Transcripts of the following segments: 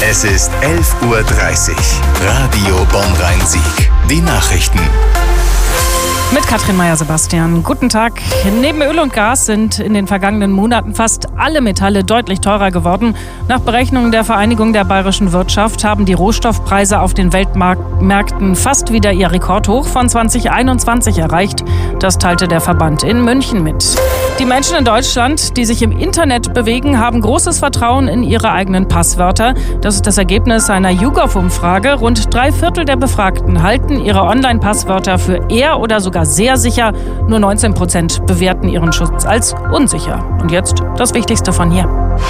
Es ist 11:30 Uhr. Radio Bonn-Rhein-Sieg. Die Nachrichten. Mit Katrin Meyer-Sebastian. Guten Tag. Neben Öl und Gas sind in den vergangenen Monaten fast alle Metalle deutlich teurer geworden. Nach Berechnungen der Vereinigung der bayerischen Wirtschaft haben die Rohstoffpreise auf den Weltmärkten fast wieder ihr Rekordhoch von 2021 erreicht. Das teilte der Verband in München mit. Die Menschen in Deutschland, die sich im Internet bewegen, haben großes Vertrauen in ihre eigenen Passwörter. Das ist das Ergebnis einer YouGov-Umfrage. Rund 3/4 der Befragten halten ihre Online-Passwörter für eher oder sogar sehr sicher. Nur 19% bewerten ihren Schutz als unsicher. Und jetzt das Wichtigste von hier.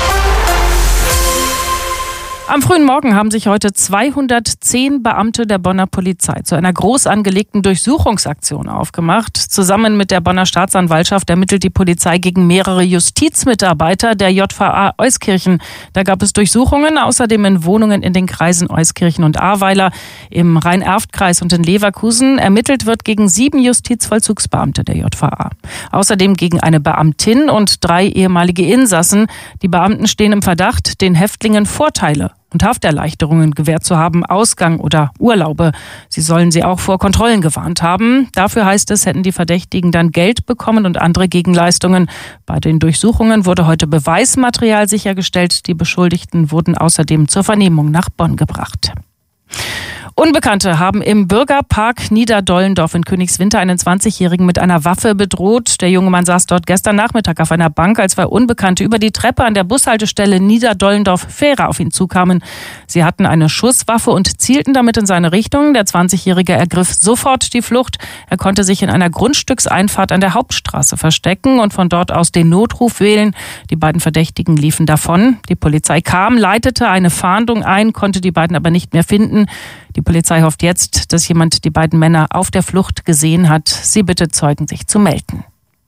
Am frühen Morgen haben sich heute 210 Beamte der Bonner Polizei zu einer groß angelegten Durchsuchungsaktion aufgemacht. Zusammen mit der Bonner Staatsanwaltschaft ermittelt die Polizei gegen mehrere Justizmitarbeiter der JVA Euskirchen. Da gab es Durchsuchungen, außerdem in Wohnungen in den Kreisen Euskirchen und Ahrweiler, im Rhein-Erft-Kreis und in Leverkusen. Ermittelt wird gegen 7 Justizvollzugsbeamte der JVA. Außerdem gegen eine Beamtin und 3 ehemalige Insassen. Die Beamten stehen im Verdacht, den Häftlingen Vorteile und Hafterleichterungen gewährt zu haben, Ausgang oder Urlaube. Sie sollen sie auch vor Kontrollen gewarnt haben. Dafür heißt es, hätten die Verdächtigen dann Geld bekommen und andere Gegenleistungen. Bei den Durchsuchungen wurde heute Beweismaterial sichergestellt. Die Beschuldigten wurden außerdem zur Vernehmung nach Bonn gebracht. Unbekannte haben im Bürgerpark Niederdollendorf in Königswinter einen 20-Jährigen mit einer Waffe bedroht. Der junge Mann saß dort gestern Nachmittag auf einer Bank, als 2 Unbekannte über die Treppe an der Bushaltestelle Niederdollendorf-Fähre auf ihn zukamen. Sie hatten eine Schusswaffe und zielten damit in seine Richtung. Der 20-Jährige ergriff sofort die Flucht. Er konnte sich in einer Grundstückseinfahrt an der Hauptstraße verstecken und von dort aus den Notruf wählen. Die beiden Verdächtigen liefen davon. Die Polizei kam, leitete eine Fahndung ein, konnte die beiden aber nicht mehr finden. Die Polizei hofft jetzt, dass jemand die beiden Männer auf der Flucht gesehen hat. Sie bittet Zeugen, sich zu melden.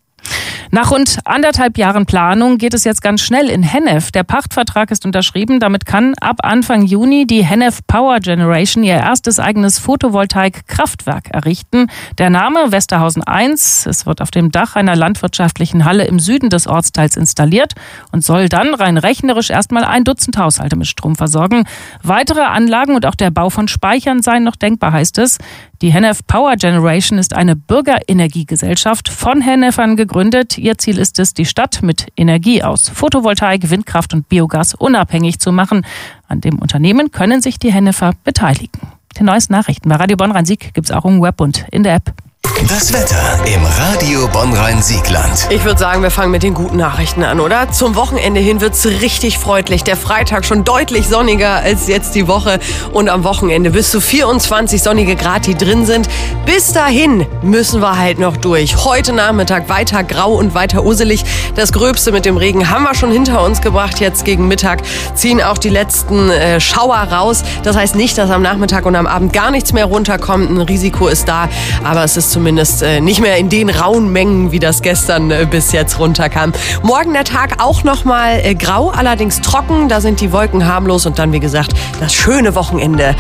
Nach rund 1,5 Jahren Planung geht es jetzt ganz schnell in Hennef. Der Pachtvertrag ist unterschrieben. Damit kann ab Anfang Juni die Hennef Power Generation ihr erstes eigenes Photovoltaik-Kraftwerk errichten. Der Name Westerhausen 1. Es wird auf dem Dach einer landwirtschaftlichen Halle im Süden des Ortsteils installiert und soll dann rein rechnerisch erstmal 1 Dutzend Haushalte mit Strom versorgen. Weitere Anlagen und auch der Bau von Speichern seien noch denkbar, heißt es. Die Hennef Power Generation ist eine Bürgerenergiegesellschaft von Hennefern gegründet. Ihr Ziel ist es, die Stadt mit Energie aus Photovoltaik, Windkraft und Biogas unabhängig zu machen. An dem Unternehmen können sich die Hennefer beteiligen. Die neuesten Nachrichten bei Radio Bonn-Rhein-Sieg gibt es auch im Web und in der App. Das Wetter im Radio Bonn-Rhein-Siegland. Ich würde sagen, wir fangen mit den guten Nachrichten an, oder? Zum Wochenende hin wird's richtig freundlich. Der Freitag schon deutlich sonniger als jetzt die Woche. Und am Wochenende bis zu 24 sonnige Grad, die drin sind. Bis dahin müssen wir halt noch durch. Heute Nachmittag weiter grau und weiter uselig. Das Gröbste mit dem Regen haben wir schon hinter uns gebracht. Jetzt gegen Mittag ziehen auch die letzten Schauer raus. Das heißt nicht, dass am Nachmittag und am Abend gar nichts mehr runterkommt. Ein Risiko ist da, aber es ist zumindest nicht mehr in den rauen Mengen, wie das gestern bis jetzt runterkam. Morgen der Tag auch nochmal grau, allerdings trocken. Da sind die Wolken harmlos und dann, wie gesagt, das schöne Wochenende